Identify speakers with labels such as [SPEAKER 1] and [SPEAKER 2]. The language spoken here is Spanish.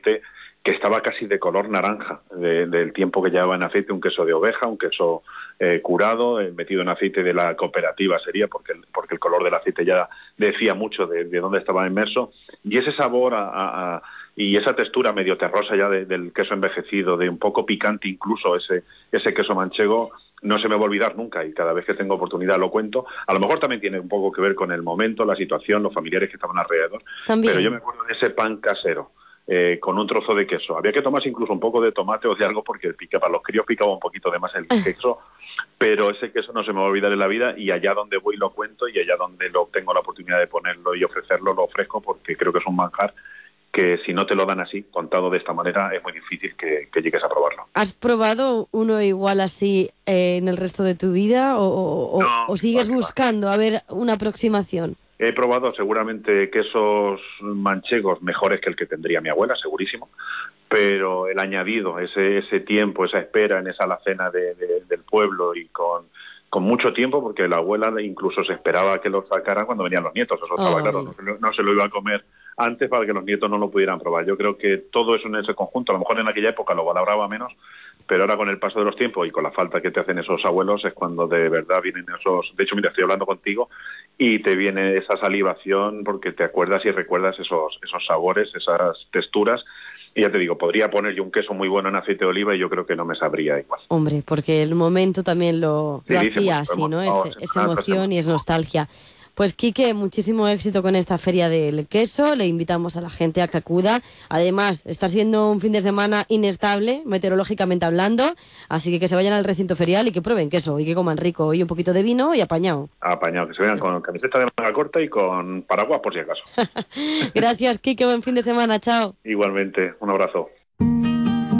[SPEAKER 1] aceite que estaba casi de color naranja, del tiempo que llevaba en aceite, un queso de oveja, un queso curado, metido en aceite de la cooperativa sería, porque el color del aceite ya decía mucho de dónde estaba inmerso, y ese sabor y esa textura medio terrosa ya del queso envejecido, de un poco picante incluso ese queso manchego, no se me va a olvidar nunca, y cada vez que tengo oportunidad lo cuento. A lo mejor también tiene un poco que ver con el momento, la situación, los familiares que estaban alrededor, pero yo me acuerdo de ese pan casero, con un trozo de queso. Había que tomarse incluso un poco de tomate o de algo porque para los críos picaba un poquito de más el queso, pero ese queso no se me va a olvidar en la vida, y allá donde voy lo cuento, y allá donde tengo la oportunidad de ponerlo y ofrecerlo, lo ofrezco, porque creo que es un manjar que si no te lo dan así, contado de esta manera, es muy difícil que llegues a probarlo.
[SPEAKER 2] ¿Has probado uno igual así en el resto de tu vida
[SPEAKER 1] No,
[SPEAKER 2] o sigues buscando a ver una aproximación?
[SPEAKER 1] He probado seguramente quesos manchegos mejores que el que tendría mi abuela, segurísimo, pero el añadido, ese tiempo, esa espera en esa alacena del pueblo, y con mucho tiempo, porque la abuela incluso se esperaba que lo sacaran cuando venían los nietos, eso estaba claro, no se lo iba a comer antes para que los nietos no lo pudieran probar. Yo creo que todo eso en ese conjunto, a lo mejor en aquella época lo valoraba menos, pero ahora con el paso de los tiempos y con la falta que te hacen esos abuelos es cuando de verdad vienen esos... De hecho, mira, estoy hablando contigo y te viene esa salivación porque te acuerdas y recuerdas esos sabores, esas texturas. Y ya te digo, podría poner yo un queso muy bueno en aceite de oliva y yo creo que no me sabría igual.
[SPEAKER 2] Hombre, porque el momento también lo hacía así, ¿no? Es emoción y es nostalgia. Pues Quique, muchísimo éxito con esta feria del queso. Le invitamos a la gente a que acuda. Además, está siendo un fin de semana inestable, meteorológicamente hablando, así que se vayan al recinto ferial y que prueben queso y que coman rico y un poquito de vino y apañado.
[SPEAKER 1] Apañado, que se vean con camiseta de manga corta y con paraguas por si acaso.
[SPEAKER 2] Gracias, Quique, buen fin de semana, chao.
[SPEAKER 1] Igualmente, un abrazo.